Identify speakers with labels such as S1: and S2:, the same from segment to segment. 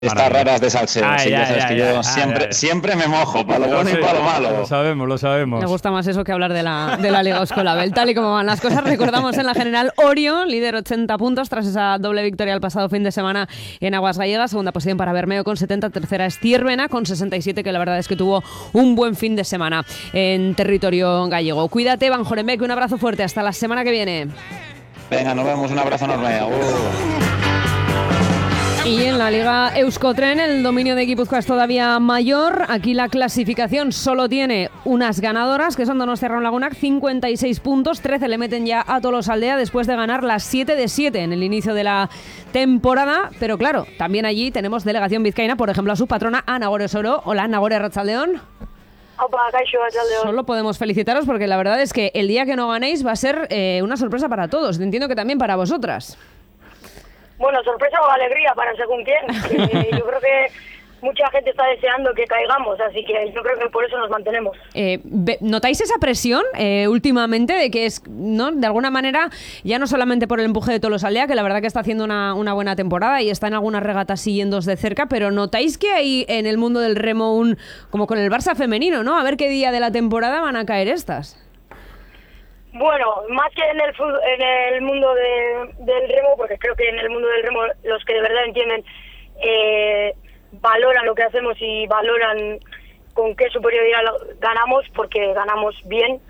S1: Estas raras de salseo, sí, ya sabes que yo
S2: ay.
S1: siempre me mojo, para lo bueno y para lo malo.
S2: Lo sabemos.
S3: Me gusta más eso que hablar de la Liga Oscolabel. Tal y como van las cosas, recordamos en la general Orio, líder 80 puntos tras esa doble victoria el pasado fin de semana en Aguas Gallegas. Segunda posición para Bermeo con 70, tercera es Tiervena con 67, que la verdad es que tuvo un buen fin de semana en territorio gallego. Cuídate, Van Jorenbeek, un abrazo fuerte. Hasta la semana que viene.
S1: Venga, nos vemos, un abrazo enorme.
S3: Y en la Liga Euskotren el dominio de Guipúzcoa es todavía mayor. Aquí la clasificación solo tiene unas ganadoras, que son Donostiarra Lagunak, 56 puntos, 13 le meten ya a Tolosaldea después de ganar las 7 de 7 en el inicio de la temporada. Pero claro, también allí tenemos delegación vizcaína, por ejemplo a su patrona Ana Nagore Soro. Hola, Nagore Arratsaldeon. Solo podemos felicitaros porque la verdad es que el día que no ganéis va a ser una sorpresa para todos. Entiendo que también para vosotras.
S4: Bueno, sorpresa o alegría para según quién. Yo creo que mucha gente está deseando que caigamos, así que yo creo que por eso nos mantenemos.
S3: ¿Notáis esa presión últimamente de que es, ¿no? De alguna manera, ya no solamente por el empuje de Tolosaldea, que la verdad que está haciendo una buena temporada y está en algunas regatas siguiéndoos de cerca, pero notáis que hay en el mundo del remo como con el Barça femenino, ¿no? A ver qué día de la temporada van a caer estas.
S4: Bueno, más que en el mundo del remo, porque creo que en el mundo del remo los que de verdad entienden valoran lo que hacemos y valoran con qué superioridad ganamos, porque ganamos bien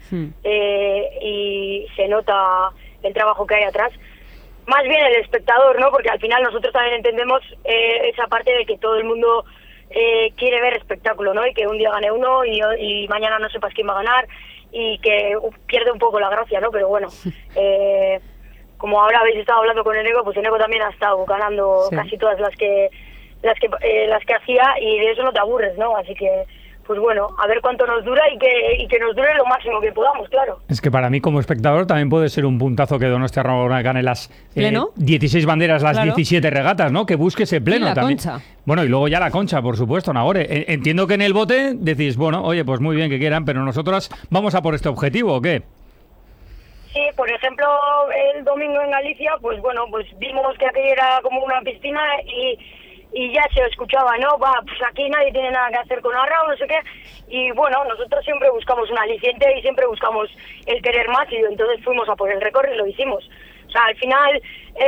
S4: y se nota el trabajo que hay atrás. Más bien el espectador, ¿no? Porque al final nosotros también entendemos esa parte de que todo el mundo quiere ver espectáculo, ¿no? Y que un día gane uno y mañana no sepas quién va a ganar, y que pierde un poco la gracia, ¿no? Pero bueno, como ahora habéis estado hablando con Eneco, pues Eneco también ha estado ganando casi todas las que hacía, y de eso no te aburres, ¿no? Así que, pues bueno, a ver cuánto nos dura y que nos dure lo máximo que podamos, claro.
S2: Es que para mí como espectador también puede ser un puntazo que Donostiarra gane las 16 banderas, las 17 regatas, ¿no? Que busque ese pleno.
S3: Y la
S2: también.
S3: Concha.
S2: Bueno, y luego ya la Concha, por supuesto, Nagore. Entiendo que en el bote decís, bueno, oye, pues muy bien que quieran, pero nosotros vamos a por este objetivo, ¿o qué?
S4: Sí, por ejemplo, el domingo en Galicia, pues bueno, pues vimos que aquello era como una piscina y ya se escuchaba, ¿no? Pues aquí nadie tiene nada que hacer con Arrao, no sé qué. Y bueno, nosotros siempre buscamos un aliciente y siempre buscamos el querer más, y entonces fuimos a por el récord y lo hicimos. O sea, al final,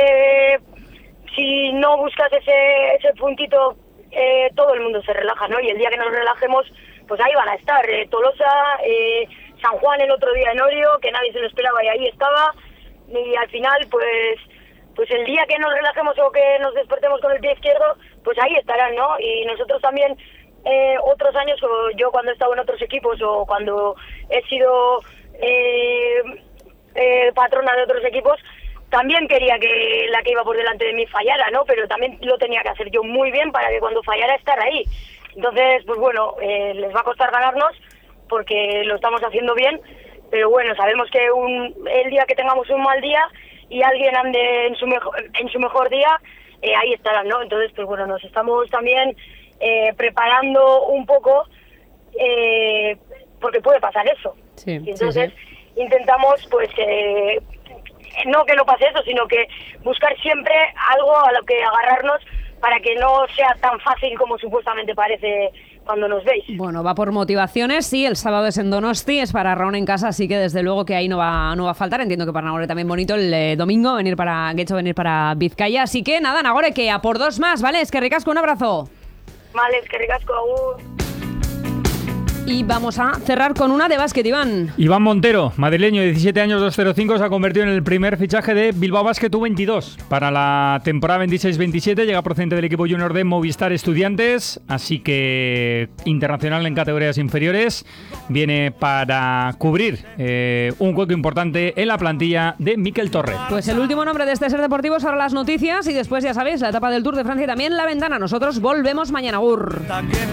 S4: si no buscas ese puntito, todo el mundo se relaja, ¿no? Y el día que nos relajemos, pues ahí van a estar. Tolosa, San Juan el otro día en Orio, que nadie se lo esperaba y ahí estaba. Y al final, pues el día que nos relajemos o que nos despertemos con el pie izquierdo, pues ahí estarán, ¿no? Y nosotros también, otros años, o yo cuando he estado en otros equipos o cuando he sido patrona de otros equipos, también quería que la que iba por delante de mí fallara, ¿no? Pero también lo tenía que hacer yo muy bien para que cuando fallara estar ahí. Entonces, pues bueno, les va a costar ganarnos porque lo estamos haciendo bien, pero bueno, sabemos que el día que tengamos un mal día y alguien ande en su mejor día, ahí estarán, ¿no? Entonces, pues bueno, nos estamos también preparando un poco porque puede pasar eso.
S3: Sí,
S4: y entonces intentamos, pues, no que no pase eso, sino que buscar siempre algo a lo que agarrarnos para que no sea tan fácil como supuestamente parece cuando nos veis.
S3: Bueno, va por motivaciones, sí, el sábado es en Donosti, es para Raúl en casa, así que desde luego que ahí no va a faltar. Entiendo que para Nagore también bonito el domingo venir para Vizcaya, así que nada, Nagore, que a por 2 más, ¿vale? Es que ricasco, un abrazo.
S4: Vale, es que ricasco, agur.
S3: Y vamos a cerrar con una de básquet, Iván.
S2: Iván Montero, madrileño, 17 años, 205, se ha convertido en el primer fichaje de Bilbao Basket U22 para la temporada 26-27. Llega procedente del equipo junior de Movistar Estudiantes, así que internacional en categorías inferiores. Viene para cubrir un hueco importante en la plantilla de Mikel Torre.
S3: Pues el último nombre de este Ser Deportivo es ahora las noticias y después, ya sabéis, la etapa del Tour de Francia y también la ventana. Nosotros volvemos mañana. Agur.